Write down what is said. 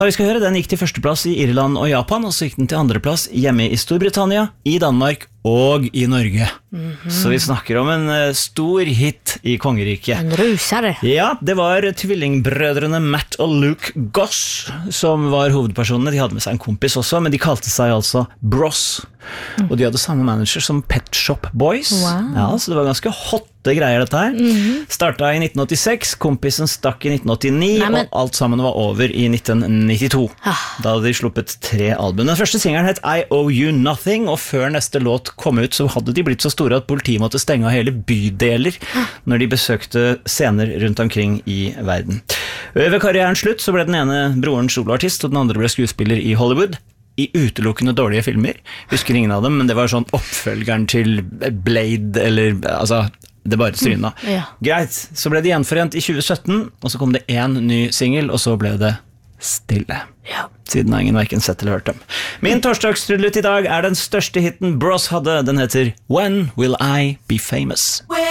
Vi skal høre, den gikk til førsteplass I Irland og Japan, og så gikk den til andreplass hjemme I Storbritannia, I Danmark og I Norge. Så vi snakker om en stor hit I kongeriket. En rusare. Ja, det var tvillingbrødrene Matt og Luke Goss som var hovedpersonene. De hadde med seg en kompis også, men de kalte seg altså Bros. Og de hadde samme manager som Pet Shop Boys. Wow. Ja, så det var ganske hotte greier dette her. Startet I 1986, kompisen stakk I 1989, og alt sammen var over I 1992. Da hadde de sluppet 3 album. Den første singelen het I Owe You Nothing, og før neste låt kom ut, så hadde de blitt så store at politiet måtte stenge av hele bydeler når de besøkte scener rundt omkring I verden. Ved karrierens slutt så ble den ene broren soloartist, og den andre ble skuespiller I Hollywood. I utelukkende dårlige filmer. Husker ingen av dem, men det var sånn oppfølgeren til Blade, eller altså, det bare stryna. Greit, så ble de gjenforent I 2017, og så kom det en ny single, og så ble det stille. Siden har ingen hverken sett eller hørt dem. Min torsdagstrudelutt I dag den største hitten Bros hadde. Den heter When Will I Be Famous?